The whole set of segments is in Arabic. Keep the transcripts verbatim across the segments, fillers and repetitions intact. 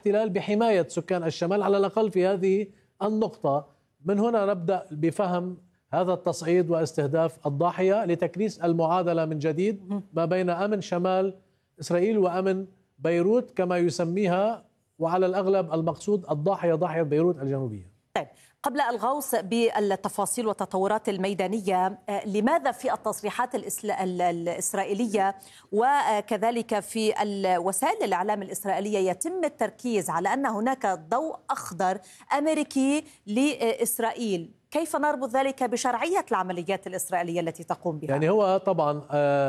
الاحتلال بحماية سكان الشمال على الأقل في هذه النقطة. من هنا نبدأ بفهم هذا التصعيد واستهداف الضاحية لتكريس المعادلة من جديد ما بين أمن شمال إسرائيل وأمن بيروت كما يسميها، وعلى الأغلب المقصود الضاحية ضاحية بيروت الجنوبية. طيب، قبل الغوص بالتفاصيل والتطورات الميدانية، لماذا في التصريحات الإسرائيلية وكذلك في وسائل الإعلام الإسرائيلية يتم التركيز على أن هناك ضوء أخضر أمريكي لإسرائيل؟ كيف نربط ذلك بشرعية العمليات الإسرائيلية التي تقوم بها؟ يعني هو طبعا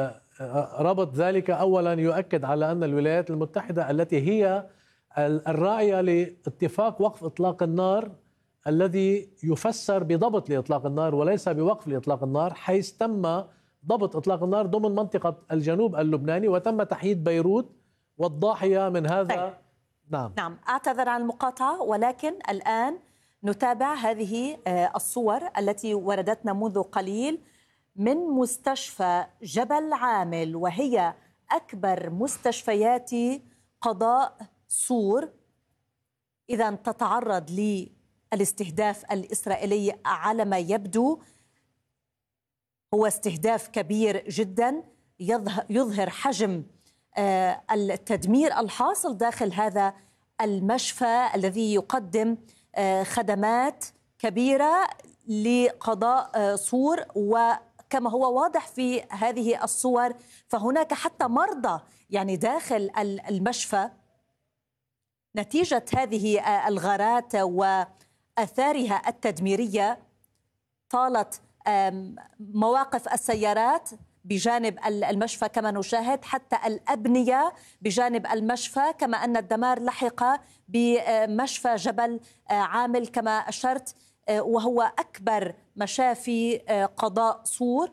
ربط ذلك أولا يؤكد على أن الولايات المتحدة التي هي الراعية لاتفاق وقف إطلاق النار الذي يفسر بضبط لإطلاق النار وليس بوقف لإطلاق النار، حيث تم ضبط إطلاق النار ضمن منطقة الجنوب اللبناني وتم تحييد بيروت والضاحية من هذا. طيب. نعم نعم أعتذر عن المقاطعة، ولكن الآن نتابع هذه الصور التي وردتنا منذ قليل من مستشفى جبل عامل، وهي أكبر مستشفيات قضاء صور. إذا تتعرض للاستهداف الإسرائيلي على ما يبدو هو استهداف كبير جدا يظهر حجم التدمير الحاصل داخل هذا المشفى الذي يقدم خدمات كبيرة لقضاء صور. وكما هو واضح في هذه الصور فهناك حتى مرضى يعني داخل المشفى نتيجة هذه الغارات وأثارها التدميرية. طالت مواقف السيارات بجانب المشفى كما نشاهد، حتى الأبنية بجانب المشفى، كما أن الدمار لحق بمشفى جبل عامل كما أشرت، وهو أكبر مشافي قضاء صور.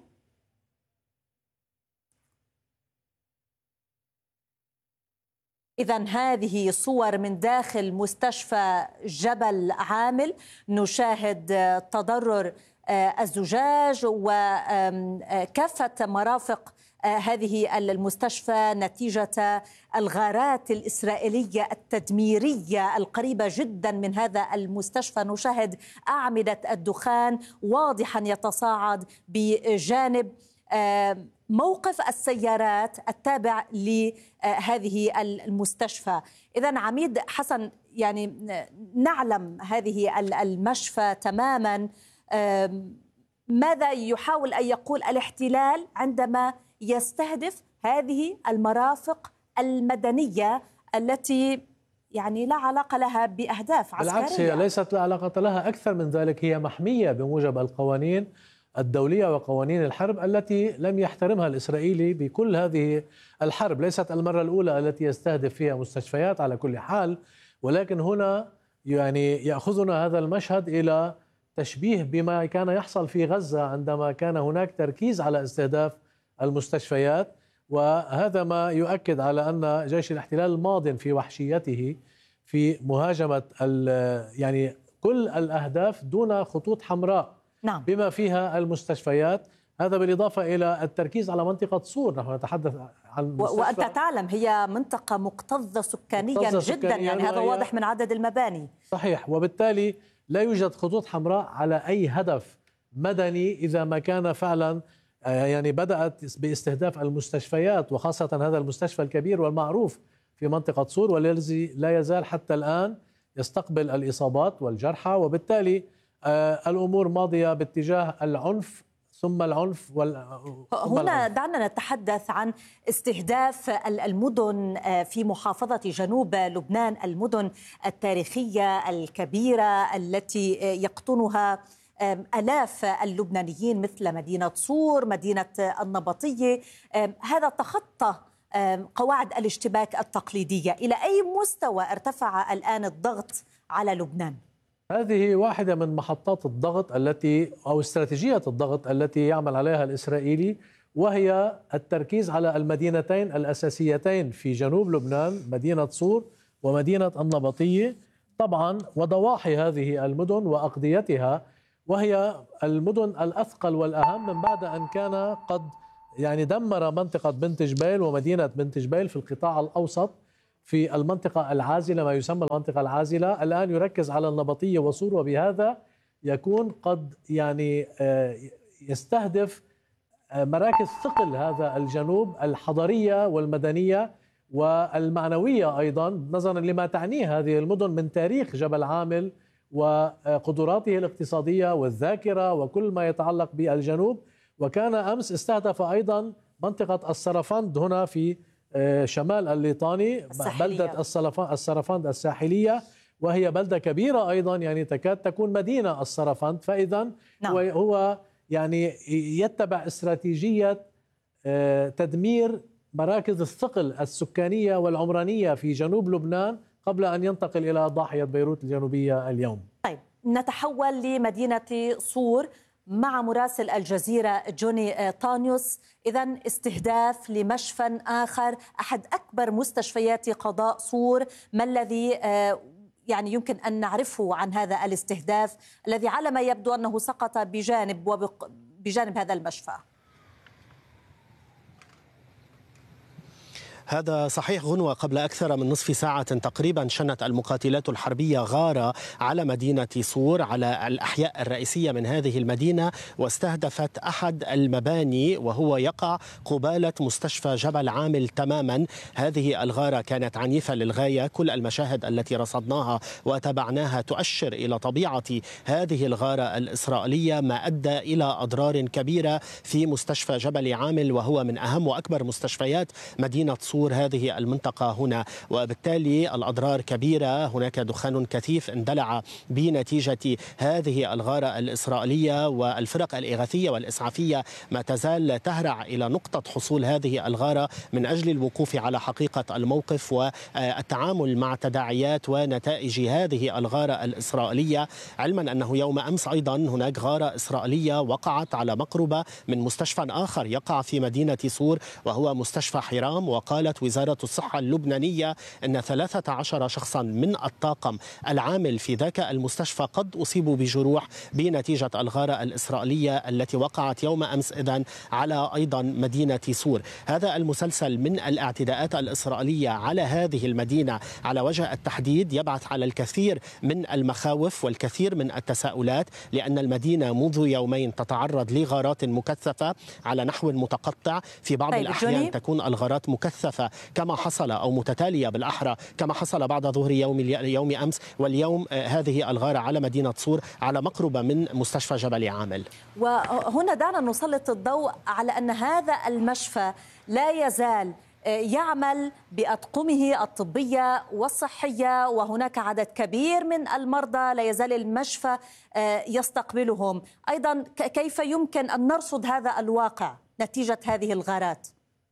إذن هذه صور من داخل مستشفى جبل عامل، نشاهد تضرر الزجاج وكافة مرافق هذه المستشفى نتيجة الغارات الإسرائيلية التدميرية القريبة جدا من هذا المستشفى. نشاهد أعمدة الدخان واضحا يتصاعد بجانب موقف السيارات التابع لهذه المستشفى. إذن عميد حسن، يعني نعلم هذه المشفى تماما، ماذا يحاول أن يقول الاحتلال عندما يستهدف هذه المرافق المدنية التي يعني لا علاقة لها بأهداف عسكرية؟ بالعكس، هي ليست لا علاقة لها، أكثر من ذلك هي محمية بموجب القوانين الدولية وقوانين الحرب التي لم يحترمها الإسرائيلي بكل هذه الحرب. ليست المرة الأولى التي يستهدف فيها مستشفيات على كل حال، ولكن هنا يعني يأخذنا هذا المشهد إلى تشبيه بما كان يحصل في غزة عندما كان هناك تركيز على استهداف المستشفيات، وهذا ما يؤكد على أن جيش الاحتلال ماض في وحشيته في مهاجمة يعني كل الأهداف دون خطوط حمراء. نعم. بما فيها المستشفيات. هذا بالإضافة إلى التركيز على منطقة صور. نحن نتحدث عن وأنت تعلم هي منطقة مكتظة سكانيا مكتظة جدا سكانياً، يعني هذا واضح من عدد المباني. صحيح، وبالتالي لا يوجد خطوط حمراء على أي هدف مدني إذا ما كان فعلا يعني بدأت باستهداف المستشفيات، وخاصة هذا المستشفى الكبير والمعروف في منطقة صور والذي لا يزال حتى الآن يستقبل الإصابات والجرحى. وبالتالي آه الأمور ماضية باتجاه العنف ثم العنف وال... هنا دعنا نتحدث عن استهداف المدن في محافظة جنوب لبنان، المدن التاريخية الكبيرة التي يقطنها آلاف اللبنانيين مثل مدينة صور، مدينة النبطية. هذا تخطى قواعد الاشتباك التقليدية. إلى أي مستوى ارتفع الآن الضغط على لبنان؟ هذه واحدة من محطات الضغط التي أو استراتيجية الضغط التي يعمل عليها الإسرائيلي، وهي التركيز على المدينتين الأساسيتين في جنوب لبنان، مدينة صور ومدينة النبطية طبعا، وضواحي هذه المدن وأقضيتها، وهي المدن الأثقل والأهم من بعد أن كان قد يعني دمر منطقة بنت جبيل ومدينة بنت جبيل في القطاع الأوسط. في المنطقة العازلة، ما يسمى المنطقة العازلة. الآن يركز على النبطية وصور، وبهذا يكون قد يعني يستهدف مراكز ثقل هذا الجنوب الحضارية والمدنية والمعنوية أيضا، نظرا لما تعنيه هذه المدن من تاريخ جبل عامل وقدراته الاقتصادية والذاكرة وكل ما يتعلق بالجنوب. وكان أمس استهدف أيضا منطقة السرفند هنا في شمال الليطاني، بلدة السرفند الساحلية، وهي بلدة كبيرة أيضا، يعني تكاد تكون مدينة السرفند. فإذا نعم. هو يعني يتبع استراتيجية تدمير مراكز الثقل السكانية والعمرانية في جنوب لبنان قبل أن ينتقل إلى ضاحية بيروت الجنوبية اليوم. طيب نتحول لمدينة صور مع مراسل الجزيرة جوني طانيوس. إذن استهداف لمشفى آخر، أحد أكبر مستشفيات قضاء صور، ما الذي يعني يمكن أن نعرفه عن هذا الاستهداف الذي على ما يبدو أنه سقط بجانب وبجانب هذا المشفى؟ هذا صحيح غنوة. قبل أكثر من نصف ساعة تقريبا شنت المقاتلات الحربية غارة على مدينة صور، على الأحياء الرئيسية من هذه المدينة، واستهدفت أحد المباني وهو يقع قبالة مستشفى جبل عامل تماما. هذه الغارة كانت عنيفة للغاية، كل المشاهد التي رصدناها وتابعناها تؤشر إلى طبيعة هذه الغارة الإسرائيلية، ما أدى إلى أضرار كبيرة في مستشفى جبل عامل، وهو من أهم وأكبر مستشفيات مدينة صور هذه المنطقة هنا، وبالتالي الأضرار كبيرة. هناك دخان كثيف اندلع بنتيجة هذه الغارة الإسرائيلية، والفرق الإغاثية والإسعافية ما تزال تهرع إلى نقطة حصول هذه الغارة من أجل الوقوف على حقيقة الموقف والتعامل مع تداعيات ونتائج هذه الغارة الإسرائيلية، علما أنه يوم أمس أيضا هناك غارة إسرائيلية وقعت على مقربة من مستشفى آخر يقع في مدينة صور وهو مستشفى حرام. وقالت وزارة الصحة اللبنانية أن ثلاثة عشر شخصا من الطاقم العامل في ذاك المستشفى قد أصيبوا بجروح بنتيجة الغارة الإسرائيلية التي وقعت يوم أمس إذن على أيضا مدينة صور. هذا المسلسل من الاعتداءات الإسرائيلية على هذه المدينة على وجه التحديد يبعث على الكثير من المخاوف والكثير من التساؤلات، لأن المدينة منذ يومين تتعرض لغارات مكثفة على نحو متقطع، في بعض طيب الأحيان جوني. تكون الغارات مكثفة كما حصل أو متتالية بالأحرى كما حصل بعد ظهر يوم يوم أمس، واليوم هذه الغارة على مدينة صور على مقربة من مستشفى جبل عامل. وهنا دعنا نسلط الضوء على أن هذا المشفى لا يزال يعمل بأطقمه الطبية والصحية، وهناك عدد كبير من المرضى لا يزال المشفى يستقبلهم. أيضا كيف يمكن أن نرصد هذا الواقع نتيجة هذه الغارات؟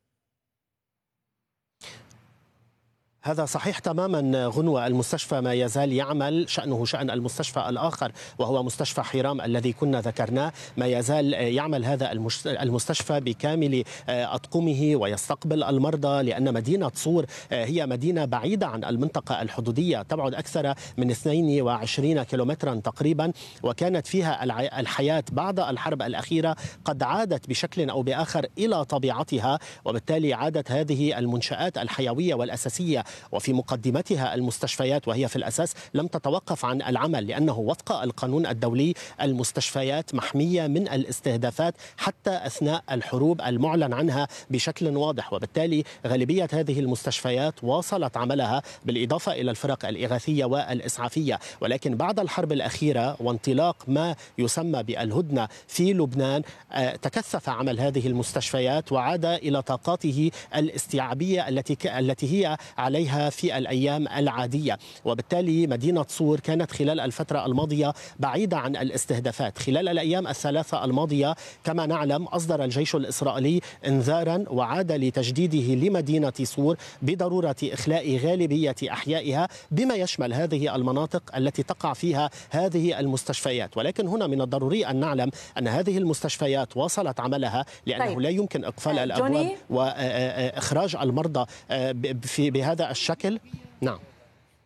هذا صحيح تماما غنوة. المستشفى ما يزال يعمل، شأنه شأن المستشفى الآخر وهو مستشفى حرام الذي كنا ذكرناه، ما يزال يعمل هذا المستشفى بكامل أطقمه ويستقبل المرضى، لأن مدينة صور هي مدينة بعيدة عن المنطقة الحدودية، تبعد أكثر من اثنين وعشرين كيلومترا تقريبا، وكانت فيها الحياة بعد الحرب الأخيرة قد عادت بشكل أو بآخر إلى طبيعتها، وبالتالي عادت هذه المنشآت الحيوية والأساسية وفي مقدمتها المستشفيات، وهي في الأساس لم تتوقف عن العمل، لأنه وفق القانون الدولي المستشفيات محمية من الاستهدافات حتى أثناء الحروب المعلن عنها بشكل واضح، وبالتالي غالبية هذه المستشفيات واصلت عملها بالإضافة إلى الفرق الإغاثية والإسعافية. ولكن بعد الحرب الأخيرة وانطلاق ما يسمى بالهدنة في لبنان تكثف عمل هذه المستشفيات وعاد إلى طاقاته الاستيعابية التي التي هي عليها في الأيام العادية، وبالتالي مدينة صور كانت خلال الفترة الماضية بعيدة عن الاستهدافات. خلال الأيام الثلاثة الماضية كما نعلم أصدر الجيش الإسرائيلي انذارا وعاد لتجديده لمدينة صور بضرورة إخلاء غالبية أحيائها بما يشمل هذه المناطق التي تقع فيها هذه المستشفيات. ولكن هنا من الضروري أن نعلم أن هذه المستشفيات واصلت عملها، لأنه طيب. لا يمكن إقفال الأبواب وإخراج المرضى في بهذا الشكل. نعم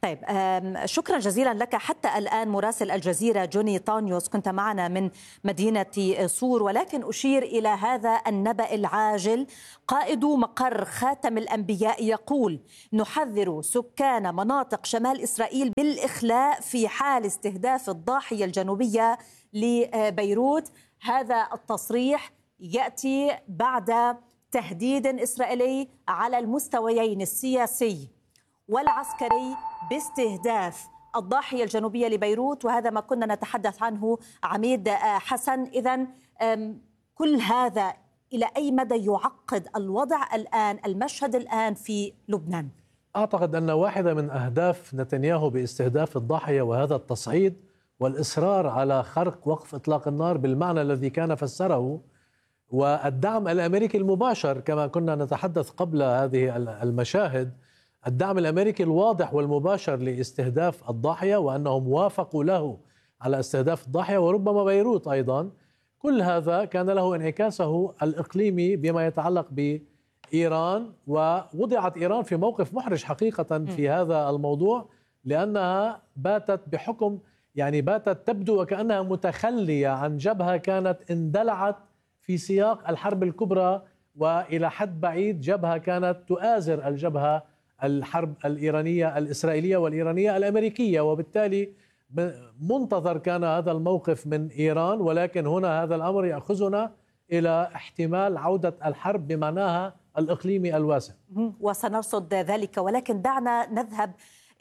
طيب شكرا جزيلا لك. حتى الآن مراسل الجزيرة جوني طانيوس كنت معنا من مدينة صور، ولكن أشير إلى هذا النبأ العاجل. قائد مقر خاتم الأنبياء يقول: نحذر سكان مناطق شمال إسرائيل بالإخلاء في حال استهداف الضاحية الجنوبية لبيروت. هذا التصريح يأتي بعد تهديد إسرائيلي على المستويين السياسي والعسكري باستهداف الضاحية الجنوبية لبيروت، وهذا ما كنا نتحدث عنه عميد حسن. إذن كل هذا إلى أي مدى يعقد الوضع الآن، المشهد الآن في لبنان؟ أعتقد أن واحدة من أهداف نتنياهو باستهداف الضاحية وهذا التصعيد والإصرار على خرق وقف إطلاق النار بالمعنى الذي كان فسره، والدعم الأمريكي المباشر كما كنا نتحدث قبل هذه المشاهد، الدعم الأمريكي الواضح والمباشر لاستهداف الضاحية، وأنهم وافقوا له على استهداف الضاحية وربما بيروت أيضا. كل هذا كان له انعكاسه الإقليمي بما يتعلق بإيران، ووضعت إيران في موقف محرج حقيقة في هذا الموضوع، لأنها باتت بحكم يعني باتت تبدو وكأنها متخلية عن جبهة كانت اندلعت في سياق الحرب الكبرى، وإلى حد بعيد جبهة كانت تؤازر الجبهة الحرب الإيرانية الإسرائيلية والإيرانية الأمريكية، وبالتالي منتظر كان هذا الموقف من إيران. ولكن هنا هذا الأمر يأخذنا إلى احتمال عودة الحرب بمعناها الإقليمي الواسع، وسنرصد ذلك. ولكن دعنا نذهب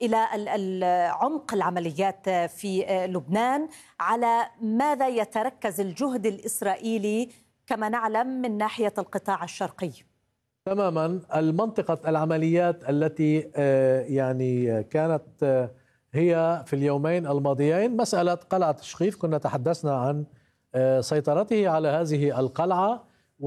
إلى عمق العمليات في لبنان. على ماذا يتركز الجهد الإسرائيلي كما نعلم من ناحية القطاع الشرقي؟ تماما المنطقة العمليات التي يعني كانت هي في اليومين الماضيين مسألة قلعة شقيف. كنا تحدثنا عن سيطرته على هذه القلعة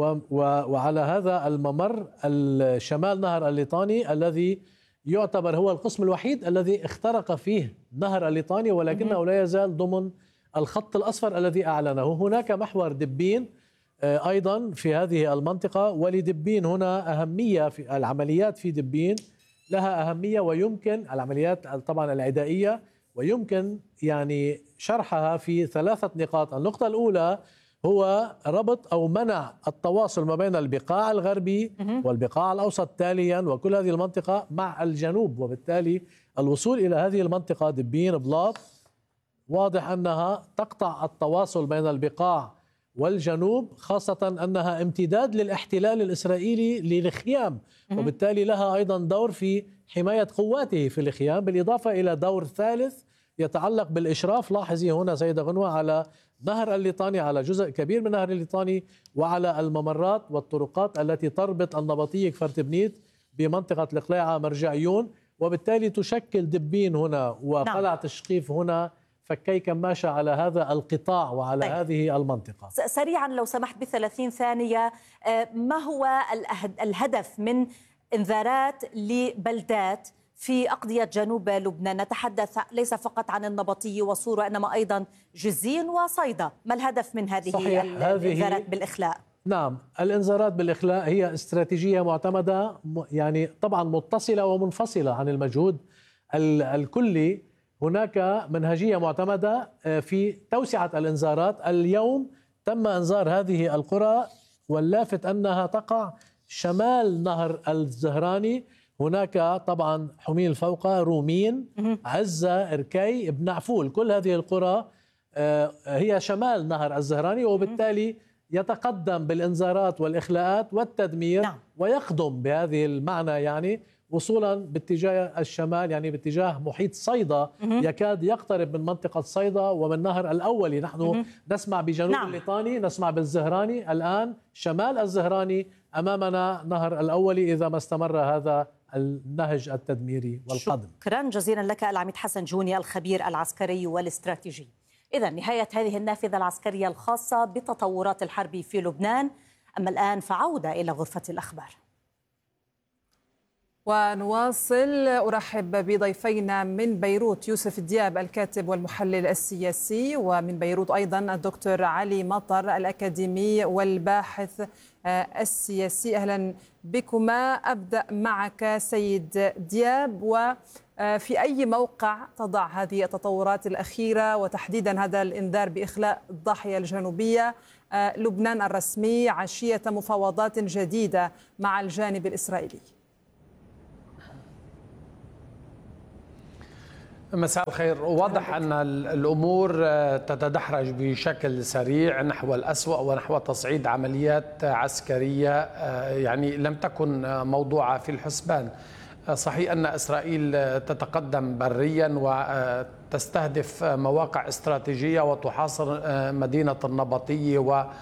وعلى هذا الممر الشمال نهر الليطاني الذي يعتبر هو القسم الوحيد الذي اخترق فيه نهر الليطاني، ولكنه لا يزال ضمن الخط الأصفر الذي أعلنه. هناك محور دبين أيضا في هذه المنطقة، ولدبين هنا أهمية، في العمليات في دبين لها أهمية، ويمكن العمليات طبعا العدائية، ويمكن يعني شرحها في ثلاثة نقاط. النقطة الأولى هو ربط أو منع التواصل ما بين البقاع الغربي والبقاع الأوسط تاليا وكل هذه المنطقة مع الجنوب، وبالتالي الوصول إلى هذه المنطقة دبين بلاط واضح أنها تقطع التواصل بين البقاع والجنوب، خاصة أنها امتداد للاحتلال الإسرائيلي للخيام، وبالتالي لها أيضا دور في حماية قواته في الخيام، بالإضافة إلى دور ثالث يتعلق بالإشراف. لاحظي هنا سيدة غنوة على نهر الليطاني، على جزء كبير من نهر الليطاني، وعلى الممرات والطرقات التي تربط النبطية كفر تبنيت بمنطقة القليعة مرجعيون، وبالتالي تشكل دبين هنا وقلعة الشقيف هنا فكي كماشة على هذا القطاع وعلى طيب. هذه المنطقة. سريعا لو سمحت بثلاثين ثانية، ما هو الهدف من انذارات لبلدات في أقضية جنوب لبنان؟ نتحدث ليس فقط عن النبطية وصور، وإنما أيضا جزين وصيدا. ما الهدف من هذه صحيح. الانذارات بالإخلاء؟ نعم، الانذارات بالإخلاء هي استراتيجية معتمدة، يعني طبعا متصلة ومنفصلة عن المجهود الكلي. هناك منهجية معتمدة في توسعة الانذارات. اليوم تم انذار هذه القرى، واللافت أنها تقع شمال نهر الزهراني. هناك طبعا حميل فوقة، رومين، عزة، إركي، ابن عفول، كل هذه القرى هي شمال نهر الزهراني، وبالتالي يتقدم بالانذارات والإخلاءات والتدمير نعم. ويقدم بهذه المعنى يعني وصولا باتجاه الشمال، يعني باتجاه محيط صيدا، يكاد يقترب من منطقة صيدا ومن نهر الأولي. نحن نسمع بجنوب نعم. الليطاني، نسمع بالزهراني، الآن شمال الزهراني أمامنا نهر الأولي إذا ما استمر هذا النهج التدميري والقدم. شكرا جزيلا لك العميد حسن جوني الخبير العسكري والاستراتيجي. إذا نهاية هذه النافذة العسكرية الخاصة بتطورات الحرب في لبنان. أما الآن فعودة إلى غرفة الأخبار. ونواصل. أرحب بضيفينا من بيروت يوسف دياب الكاتب والمحلل السياسي، ومن بيروت أيضا الدكتور علي مطر الأكاديمي والباحث السياسي. أهلا بكما. أبدأ معك سيد دياب، في أي موقع تضع هذه التطورات الأخيرة وتحديدا هذا الإنذار بإخلاء الضاحية الجنوبية لبنان الرسمي عشية مفاوضات جديدة مع الجانب الإسرائيلي؟ مساء الخير. واضح أن الأمور تتدحرج بشكل سريع نحو الأسوأ ونحو تصعيد عمليات عسكرية يعني لم تكن موضوعة في الحسبان. صحيح أن إسرائيل تتقدم بريا وتستهدف مواقع استراتيجية وتحاصر مدينة النبطية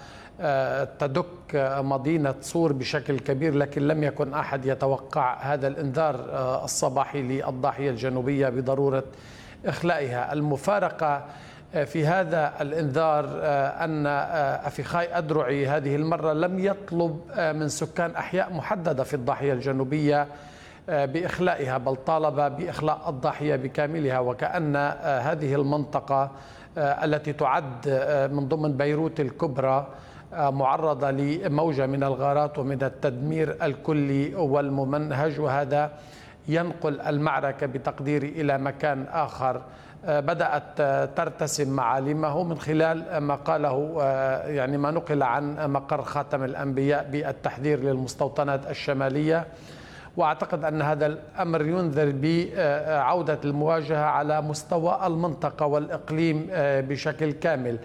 وتدك مدينة صور بشكل كبير، لكن لم يكن أحد يتوقع هذا الإنذار الصباحي للضاحية الجنوبية بضرورة إخلائها. المفارقة في هذا الإنذار أن أفيخاي أدرعي هذه المرة لم يطلب من سكان أحياء محددة في الضاحية الجنوبية بإخلائها، بل طالب بإخلاء الضاحية بكاملها، وكأن هذه المنطقة التي تعد من ضمن بيروت الكبرى معرضة لموجة من الغارات ومن التدمير الكلي والممنهج، وهذا ينقل المعركة بتقديري إلى مكان آخر. بدأت ترتسم معالمه من خلال ما قاله يعني ما نقل عن مقر خاتم الأنبياء بالتحذير للمستوطنات الشمالية، وأعتقد أن هذا الأمر ينذر بعودة المواجهة على مستوى المنطقة والإقليم بشكل كامل.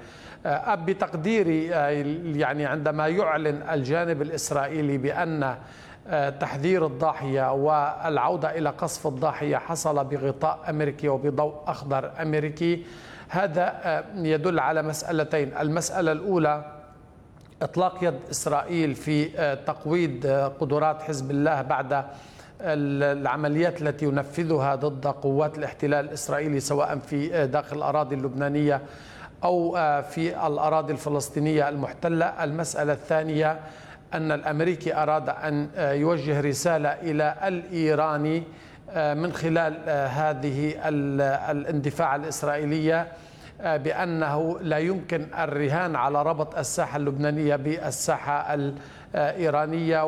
بتقديري يعني عندما يعلن الجانب الإسرائيلي بأن تحذير الضاحية والعودة إلى قصف الضاحية حصل بغطاء أمريكي وبضوء أخضر أمريكي، هذا يدل على مسألتين. المسألة الأولى إطلاق يد إسرائيل في تقويض قدرات حزب الله بعد العمليات التي ينفذها ضد قوات الاحتلال الإسرائيلي سواء في داخل الأراضي اللبنانية أو في الأراضي الفلسطينية المحتلة. المسألة الثانية أن الأمريكي أراد أن يوجه رسالة إلى الإيراني من خلال هذه الاندفاع الإسرائيلية بأنه لا يمكن الرهان على ربط الساحة اللبنانية بالساحة الإيرانية،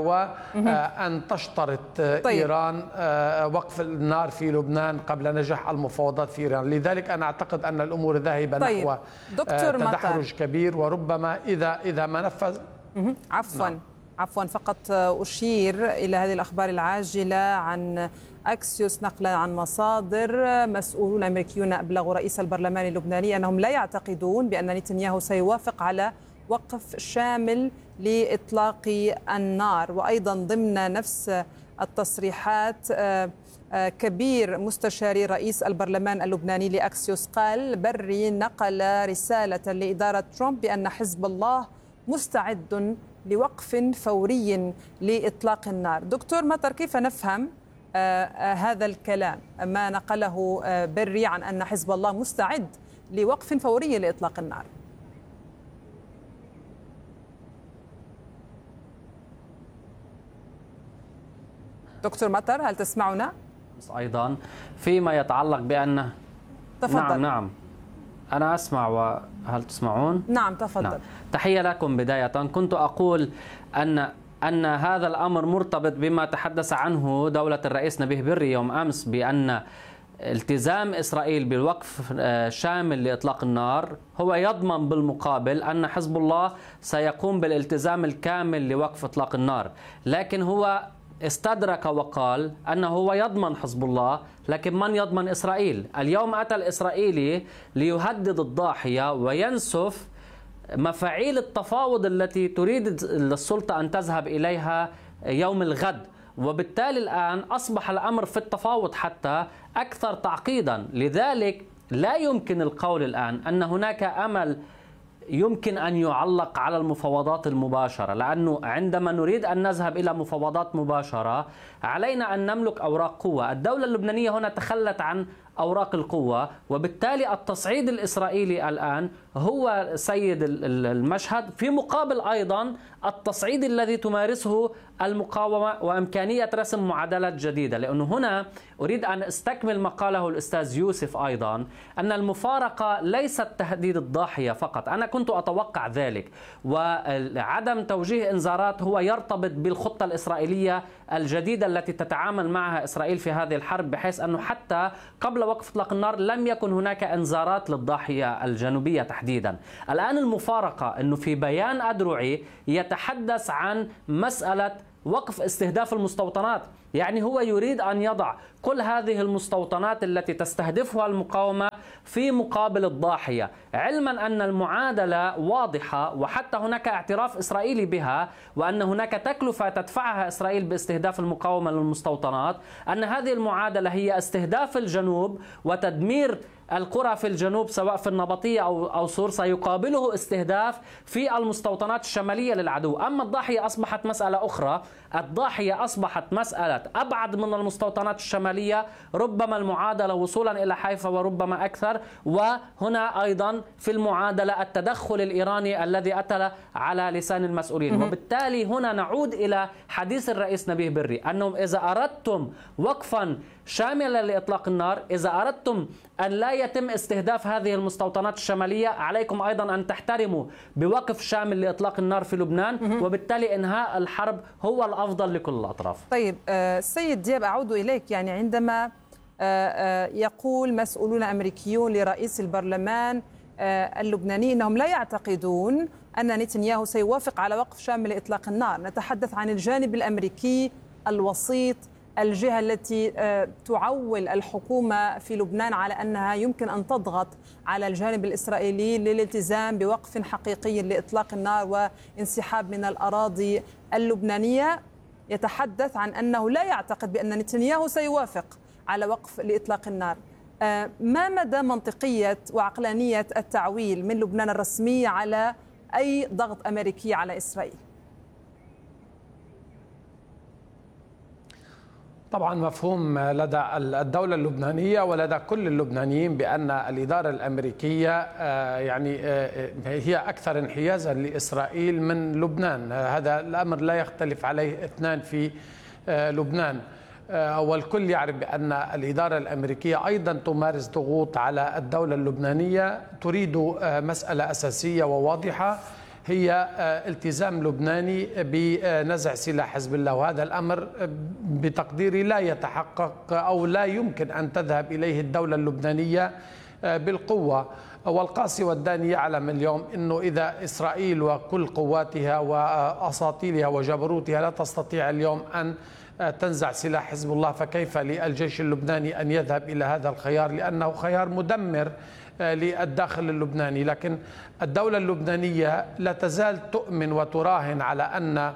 وأن تشترط طيب. إيران وقف النار في لبنان قبل نجاح المفاوضات في إيران. لذلك أنا أعتقد أن الأمور ذاهبة طيب. نحو تدحرج كبير، وربما إذا إذا ما نفذ عفوا نعم. عفوا فقط أشير إلى هذه الأخبار العاجلة عن أكسيوس نقلا عن مصادر. مسؤولون أمريكيون أبلغوا رئيس البرلمان اللبناني أنهم لا يعتقدون بأن نتنياهو سيوافق على وقف شامل لإطلاق النار. وأيضا ضمن نفس التصريحات كبير مستشاري رئيس البرلمان اللبناني لأكسيوس قال بري نقل رسالة لإدارة ترامب بأن حزب الله مستعد لوقف فوري لإطلاق النار. دكتور مطر، كيف نفهم آه آه هذا الكلام ما نقله آه بري عن أن حزب الله مستعد لوقف فوري لإطلاق النار؟ دكتور مطر، هل تسمعنا؟ أيضا فيما يتعلق بأن تفضل. نعم نعم أنا أسمع، وهل تسمعون؟ نعم تفضل. نعم. تحية لكم. بداية كنت أقول أن أن هذا الأمر مرتبط بما تحدث عنه دولة الرئيس نبيه بري يوم أمس، بأن التزام إسرائيل بالوقف شامل لإطلاق النار هو يضمن بالمقابل أن حزب الله سيقوم بالالتزام الكامل لوقف إطلاق النار. لكن هو استدرك وقال أنه هو يضمن حزب الله، لكن من يضمن إسرائيل؟ اليوم أتى الإسرائيلي ليهدد الضاحية وينسف مفاعيل التفاوض التي تريد السلطة أن تذهب إليها يوم الغد، وبالتالي الآن أصبح الأمر في التفاوض حتى أكثر تعقيدا. لذلك لا يمكن القول الآن أن هناك أمل يمكن أن يعلق على المفاوضات المباشرة، لأنه عندما نريد أن نذهب إلى مفاوضات مباشرة علينا أن نملك أوراق قوة. الدولة اللبنانية هنا تخلت عن أوراق القوة، وبالتالي التصعيد الإسرائيلي الآن هو سيد المشهد، في مقابل أيضا التصعيد الذي تمارسه المقاومة وإمكانية رسم معادلات جديدة. لأنه هنا أريد أن استكمل ما قاله الأستاذ يوسف أيضا، أن المفارقة ليست تهديد الضاحية فقط. أنا كنت أتوقع ذلك، وعدم توجيه إنذارات هو يرتبط بالخطة الإسرائيلية الجديدة التي تتعامل معها إسرائيل في هذه الحرب، بحيث أنه حتى قبل وقف إطلاق النار لم يكن هناك إنذارات للضاحية الجنوبية تحديدا. الآن المفارقة أنه في بيان أدرعي يتحدث عن مسألة وقف استهداف المستوطنات، يعني هو يريد أن يضع كل هذه المستوطنات التي تستهدفها المقاومة في مقابل الضاحية، علما أن المعادلة واضحة وحتى هناك اعتراف إسرائيلي بها، وأن هناك تكلفة تدفعها إسرائيل باستهداف المقاومة للمستوطنات، أن هذه المعادلة هي استهداف الجنوب وتدمير القرى في الجنوب سواء في النبطية أو أو صور، سيقابله استهداف في المستوطنات الشمالية للعدو. أما الضاحية أصبحت مسألة أخرى، الضاحية أصبحت مسألة أبعد من المستوطنات الشمالية، ربما المعادلة وصولا إلى حيفا وربما أكثر. وهنا أيضا في المعادلة التدخل الإيراني الذي أتى على لسان المسؤولين. وبالتالي هنا نعود إلى حديث الرئيس نبيه بري، أنهم إذا أردتم وقفا شاملا لإطلاق النار، إذا أردتم أن لا يتم استهداف هذه المستوطنات الشمالية، عليكم أيضا أن تحترموا بوقف شامل لإطلاق النار في لبنان، وبالتالي إنهاء الحرب هو الأفضل لكل الأطراف. طيب السيد دياب، أعود إليك. يعني عندما يقول مسؤولون أمريكيون لرئيس البرلمان اللبناني أنهم لا يعتقدون أن نتنياهو سيوافق على وقف شامل لإطلاق النار، نتحدث عن الجانب الأمريكي الوسيط، الجهة التي تعول الحكومة في لبنان على أنها يمكن أن تضغط على الجانب الإسرائيلي للالتزام بوقف حقيقي لإطلاق النار وانسحاب من الأراضي اللبنانية، يتحدث عن أنه لا يعتقد بأن نتنياهو سيوافق على وقف لإطلاق النار. ما مدى منطقية وعقلانية التعويل من لبنان الرسمي على أي ضغط أمريكي على إسرائيل؟ طبعا مفهوم لدى الدولة اللبنانية ولدى كل اللبنانيين بأن الإدارة الأمريكية يعني هي أكثر انحيازا لإسرائيل من لبنان. هذا الأمر لا يختلف عليه اثنان في لبنان، والكل يعرف بأن الإدارة الأمريكية أيضا تمارس ضغوط على الدولة اللبنانية، تريد مسألة أساسية وواضحة، هي التزام لبناني بنزع سلاح حزب الله، وهذا الأمر بتقديري لا يتحقق أو لا يمكن أن تذهب إليه الدولة اللبنانية بالقوة. والقاسي والداني يعلم اليوم أنه إذا إسرائيل وكل قواتها وأساطيلها وجبروتها لا تستطيع اليوم أن تنزع سلاح حزب الله، فكيف للجيش اللبناني أن يذهب إلى هذا الخيار، لأنه خيار مدمر للداخل اللبناني. لكن الدولة اللبنانية لا تزال تؤمن وتراهن على أن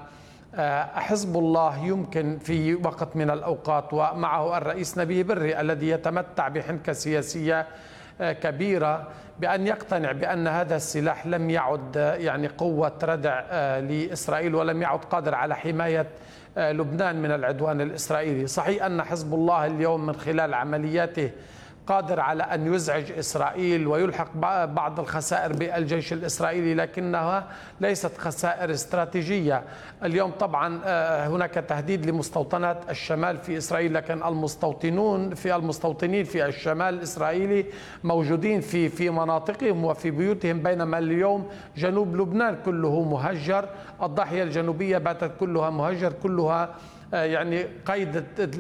حزب الله يمكن في وقت من الأوقات، ومعه الرئيس نبيه بري الذي يتمتع بحنكة سياسية كبيرة، بأن يقتنع بأن هذا السلاح لم يعد يعني قوة ردع لإسرائيل ولم يعد قادر على حماية لبنان من العدوان الإسرائيلي. صحيح أن حزب الله اليوم من خلال عملياته قادر على أن يزعج إسرائيل ويلحق بعض الخسائر بالجيش الإسرائيلي، لكنها ليست خسائر استراتيجية. اليوم طبعا هناك تهديد لمستوطنات الشمال في إسرائيل، لكن المستوطنون في المستوطنين في الشمال الإسرائيلي موجودين في في مناطقهم وفي بيوتهم، بينما اليوم جنوب لبنان كله مهجر، الضاحية الجنوبية باتت كلها مهجر، كلها يعني قيد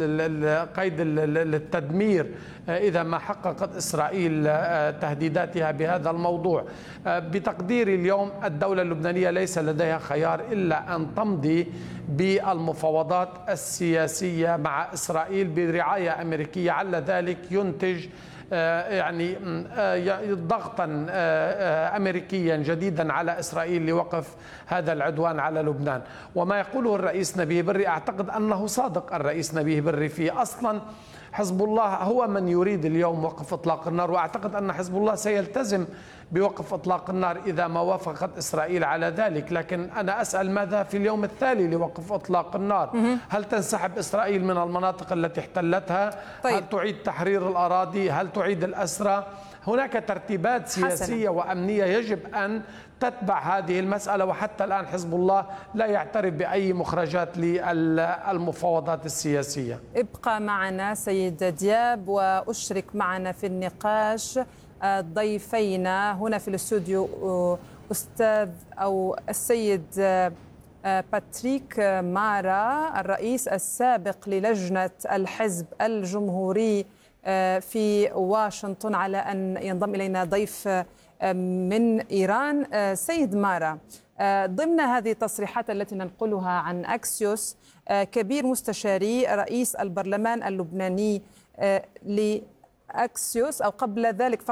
قيد التدمير إذا ما حققت إسرائيل تهديداتها بهذا الموضوع. بتقديري اليوم الدولة اللبنانية ليس لديها خيار إلا أن تمضي بالمفاوضات السياسية مع إسرائيل برعاية أمريكية، على ذلك ينتج يعني ضغطا أمريكيا جديدا على إسرائيل لوقف هذا العدوان على لبنان. وما يقوله الرئيس نبيه بري أعتقد أنه صادق. الرئيس نبيه بري في أصلا حزب الله هو من يريد اليوم وقف إطلاق النار، وأعتقد أن حزب الله سيلتزم بوقف إطلاق النار إذا ما وافقت إسرائيل على ذلك. لكن أنا أسأل ماذا في اليوم التالي لوقف إطلاق النار؟ هل تنسحب إسرائيل من المناطق التي احتلتها؟ طيب. هل تعيد تحرير الأراضي؟ هل تعيد الأسرى؟ هناك ترتيبات سياسية حسنا. وأمنية يجب أن تتبع هذه المسألة، وحتى الآن حزب الله لا يعترف بأي مخرجات للمفاوضات السياسية. ابقى معنا سيد دياب، وأشرك معنا في النقاش ضيفينا هنا في الاستوديو، أستاذ أو السيد باتريك مارا الرئيس السابق للجنة الحزب الجمهوري في واشنطن، على أن ينضم إلينا ضيف من إيران. سيد مارا، ضمن هذه التصريحات التي ننقلها عن أكسيوس، كبير مستشاري رئيس البرلمان اللبناني لأكسيوس، أو قبل ذلك فقط